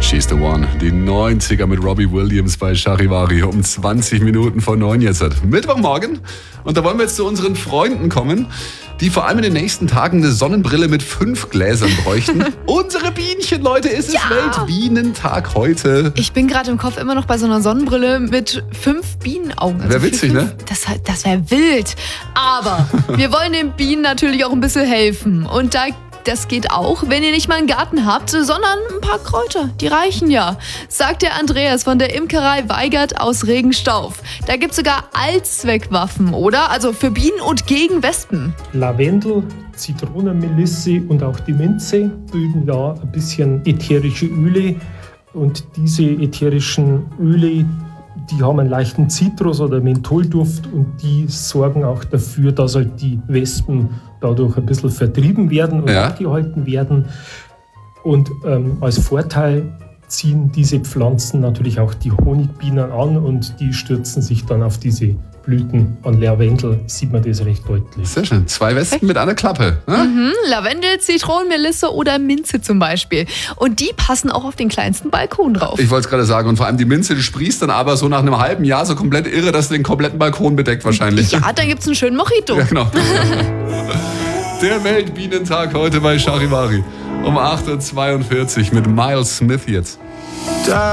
She's the One. Die 90er mit Robbie Williams bei Charivari um 20 Minuten vor 9 jetzt. Mittwochmorgen. Und da wollen wir jetzt zu unseren Freunden kommen, die vor allem in den nächsten Tagen eine Sonnenbrille mit 5 Gläsern bräuchten. Unsere Bienchen, Leute, ist es Weltbienentag heute. Ich bin gerade im Kopf immer noch bei so einer Sonnenbrille mit 5 Bienenaugen. Wäre witzig, ne? Das wäre wild. Aber wir wollen den Bienen natürlich auch ein bisschen helfen. Und das geht auch, wenn ihr nicht mal einen Garten habt, sondern ein paar Kräuter. Die reichen ja, sagt der Andreas von der Imkerei Weigert aus Regenstauf. Da gibt es sogar Allzweckwaffen, oder? Also für Bienen und gegen Wespen. Lavendel, Zitronenmelisse und auch die Minze bilden ja ein bisschen ätherische Öle. Und diese ätherischen Öle, die haben einen leichten Zitrus- oder Mentholduft und die sorgen auch dafür, dass halt die Wespen dadurch ein bisschen vertrieben werden und abgehalten werden. Und als Vorteil ziehen diese Pflanzen natürlich auch die Honigbienen an und die stürzen sich dann auf diese Blüten. An Lavendel sieht man das recht deutlich. Sehr schön. 2 Wespen mit einer Klappe. Ne? Lavendel, Zitronenmelisse oder Minze zum Beispiel. Und die passen auch auf den kleinsten Balkon drauf. Ich wollte es gerade sagen. Und vor allem die Minze, die sprießt dann aber so nach einem halben Jahr so komplett irre, dass sie den kompletten Balkon bedeckt wahrscheinlich. Ja, dann gibt's einen schönen Mojito. Ja, genau. Der Weltbienentag heute bei Charivari um 8.42 Uhr mit Miles Smith jetzt.